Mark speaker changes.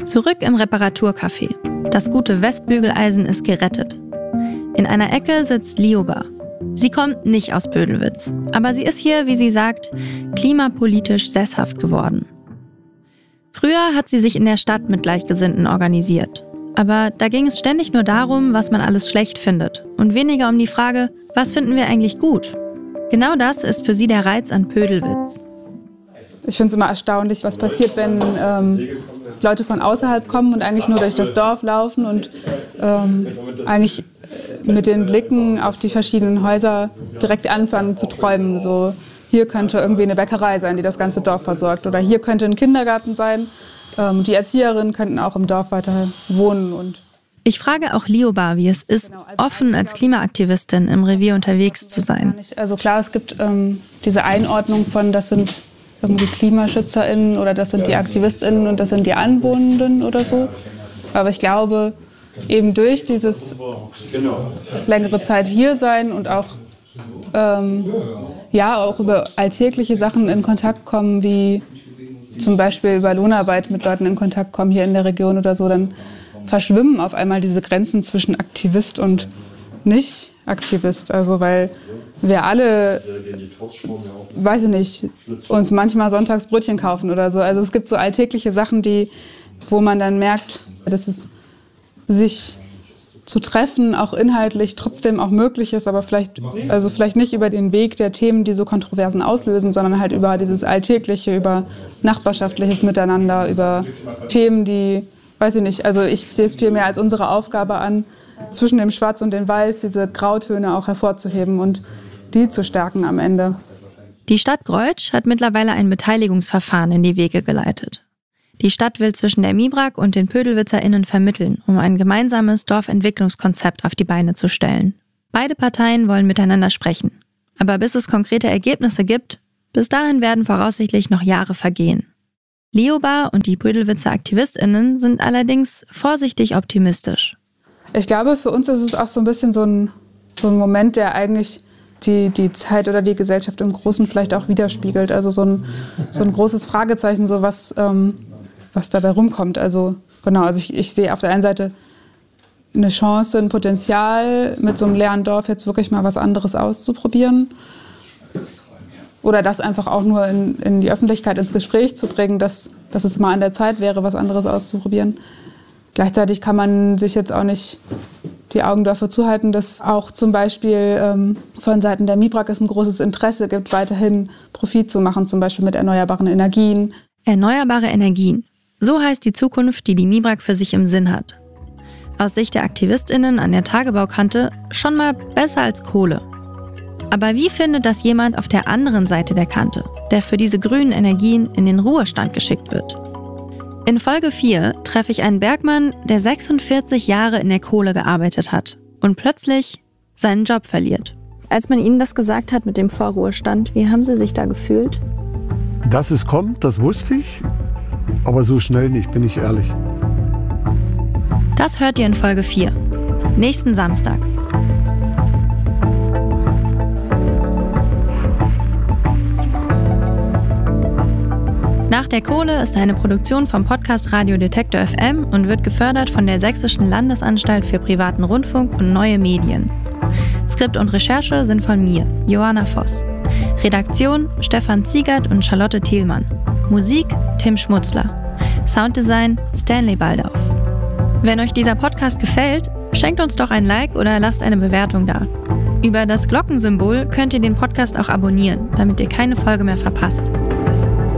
Speaker 1: Zurück im Reparaturcafé. Das gute Westbügeleisen ist gerettet. In einer Ecke sitzt Lioba. Sie kommt nicht aus Bödelwitz, aber sie ist hier, wie sie sagt, klimapolitisch sesshaft geworden. Früher hat sie sich in der Stadt mit Gleichgesinnten organisiert. Aber da ging es ständig nur darum, was man alles schlecht findet und weniger um die Frage, was finden wir eigentlich gut? Genau das ist für sie der Reiz an Pödelwitz.
Speaker 2: Ich finde es immer erstaunlich, was passiert, wenn Leute von außerhalb kommen und eigentlich nur durch das Dorf laufen und eigentlich mit den Blicken auf die verschiedenen Häuser direkt anfangen zu träumen. So, hier könnte irgendwie eine Bäckerei sein, die das ganze Dorf versorgt. Oder hier könnte ein Kindergarten sein. Die Erzieherinnen könnten auch im Dorf weiter wohnen.
Speaker 1: Ich frage auch Lioba, wie es ist, offen als Klimaaktivistin im Revier unterwegs zu sein.
Speaker 2: Also klar, es gibt diese Einordnung von, das sind irgendwie KlimaschützerInnen oder das sind die AktivistInnen und das sind die Anwohnenden oder so. Aber ich glaube, eben durch dieses längere Zeit hier sein und auch, auch über alltägliche Sachen in Kontakt kommen, wie zum Beispiel über Lohnarbeit mit Leuten in Kontakt kommen hier in der Region oder so, dann verschwimmen auf einmal diese Grenzen zwischen Aktivist und Nicht-Aktivist. Also weil wir alle, weiß ich nicht, uns manchmal Sonntagsbrötchen kaufen oder so. Also es gibt so alltägliche Sachen, wo man dann merkt, dass es sich zu treffen auch inhaltlich trotzdem auch möglich ist, aber vielleicht nicht über den Weg der Themen, die so Kontroversen auslösen, sondern halt über dieses Alltägliche, über nachbarschaftliches Miteinander, über Themen, die, weiß ich nicht, also ich sehe es viel mehr als unsere Aufgabe an, zwischen dem Schwarz und dem Weiß diese Grautöne auch hervorzuheben und die zu stärken am Ende.
Speaker 1: Die Stadt Greutsch hat mittlerweile ein Beteiligungsverfahren in die Wege geleitet. Die Stadt will zwischen der MIBRAG und den PödelwitzerInnen vermitteln, um ein gemeinsames Dorfentwicklungskonzept auf die Beine zu stellen. Beide Parteien wollen miteinander sprechen. Aber bis es konkrete Ergebnisse gibt, bis dahin werden voraussichtlich noch Jahre vergehen. Lioba und die Pödelwitzer AktivistInnen sind allerdings vorsichtig optimistisch.
Speaker 2: Ich glaube, für uns ist es auch so ein bisschen so ein Moment, der eigentlich die Zeit oder die Gesellschaft im Großen vielleicht auch widerspiegelt. Also so ein großes Fragezeichen, so was dabei rumkommt. Also genau, also ich sehe auf der einen Seite eine Chance, ein Potenzial, mit so einem leeren Dorf jetzt wirklich mal was anderes auszuprobieren. Oder das einfach auch nur in die Öffentlichkeit, ins Gespräch zu bringen, dass es mal an der Zeit wäre, was anderes auszuprobieren. Gleichzeitig kann man sich jetzt auch nicht die Augen dafür zuhalten, dass auch zum Beispiel von Seiten der MIBRAG es ein großes Interesse gibt, weiterhin Profit zu machen, zum Beispiel mit erneuerbaren Energien.
Speaker 1: Erneuerbare Energien. So heißt die Zukunft, die MIBRAG für sich im Sinn hat. Aus Sicht der AktivistInnen an der Tagebaukante schon mal besser als Kohle. Aber wie findet das jemand auf der anderen Seite der Kante, der für diese grünen Energien in den Ruhestand geschickt wird? In Folge 4 treffe ich einen Bergmann, der 46 Jahre in der Kohle gearbeitet hat und plötzlich seinen Job verliert. Als man Ihnen das gesagt hat mit dem Vorruhestand, wie haben Sie sich da gefühlt?
Speaker 3: Dass es kommt, das wusste ich, aber so schnell nicht, bin ich ehrlich.
Speaker 1: Das hört ihr in Folge 4, nächsten Samstag. Nach der Kohle ist eine Produktion vom Podcast Radio Detektor FM und wird gefördert von der Sächsischen Landesanstalt für privaten Rundfunk und neue Medien. Skript und Recherche sind von mir, Johanna Voss. Redaktion Stefan Ziegert und Charlotte Thielmann. Musik Tim Schmutzler. Sounddesign Stanley Baldauf. Wenn euch dieser Podcast gefällt, schenkt uns doch ein Like oder lasst eine Bewertung da. Über das Glockensymbol könnt ihr den Podcast auch abonnieren, damit ihr keine Folge mehr verpasst.